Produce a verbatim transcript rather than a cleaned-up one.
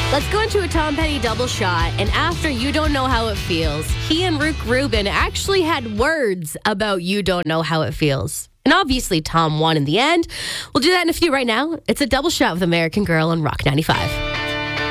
Let's go into a Tom Petty double shot. And after You Don't Know How It Feels, he and Rick Rubin actually had words about You Don't Know How It Feels. And obviously, Tom won in the end. We'll do that in a few right now. It's a double shot with American Girl on Rock ninety-five.